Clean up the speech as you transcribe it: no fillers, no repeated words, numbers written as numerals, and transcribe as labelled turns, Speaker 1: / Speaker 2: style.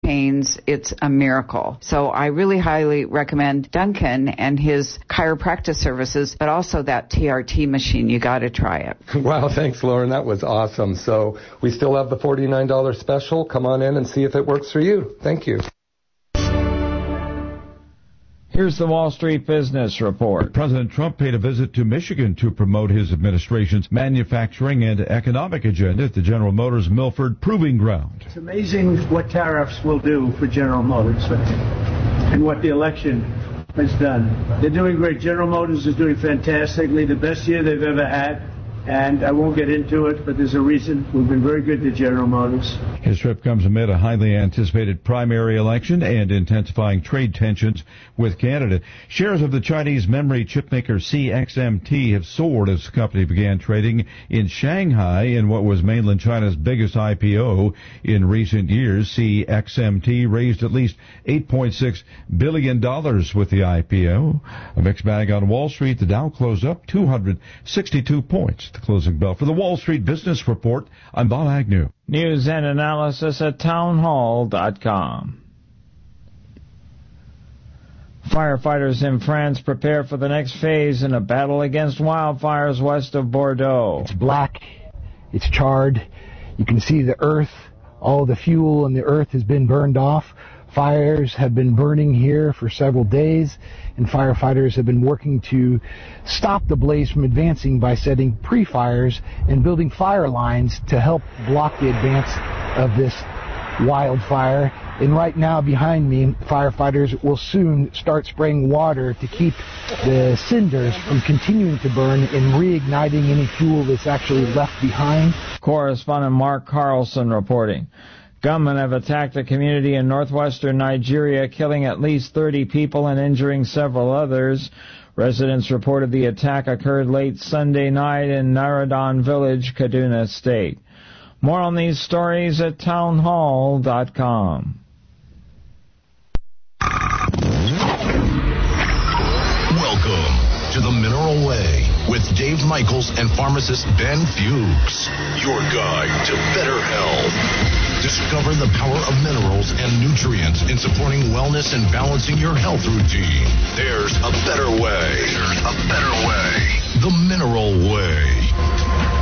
Speaker 1: pains, it's a miracle. So I really highly recommend Duncan and his chiropractic services, but also that TRT machine. You got to try it.
Speaker 2: Wow, thanks, Lauren. That was awesome. So we still have the $49 special. Come on in and see if it works for you. Thank you.
Speaker 3: Here's the Wall Street Business Report.
Speaker 4: President Trump paid a visit to Michigan to promote his administration's manufacturing and economic agenda at the General Motors Milford Proving Ground.
Speaker 5: It's amazing what tariffs will do for General Motors and what the election has done. They're doing great. General Motors is doing fantastically, the best year they've ever had. And I won't get into it, but there's a reason. We've been very good to General Motors.
Speaker 4: His trip comes amid a highly anticipated primary election and intensifying trade tensions with Canada. Shares of the Chinese memory chipmaker CXMT have soared as the company began trading in Shanghai in what was mainland China's biggest IPO in recent years. CXMT raised at least $8.6 billion with the IPO. A mixed bag on Wall Street. The Dow closed up 262 points. The closing bell for the Wall Street Business Report. I'm Bob Agnew.
Speaker 3: News and analysis at townhall.com. Firefighters in France prepare for the next phase in a battle against wildfires west of Bordeaux.
Speaker 6: It's black. It's charred. You can see the earth. All the fuel in the earth has been burned off. Fires have been burning here for several days, and firefighters have been working to stop the blaze from advancing by setting pre-fires and building fire lines to help block the advance of this wildfire. And right now behind me, firefighters will soon start spraying water to keep the cinders from continuing to burn and reigniting any fuel that's actually left behind.
Speaker 3: Correspondent Mark Carlson reporting. Gunmen have attacked a community in northwestern Nigeria, killing at least 30 people and injuring several others. Residents reported the attack occurred late Sunday night in Naradon Village, Kaduna State. More on these stories at townhall.com.
Speaker 7: Welcome to the Mineral Way with Dave Michaels and pharmacist Ben Fuchs. Your guide to better health. Discover the power of minerals and nutrients in supporting wellness and balancing your health routine. There's a better way. There's a better way. The Mineral Way.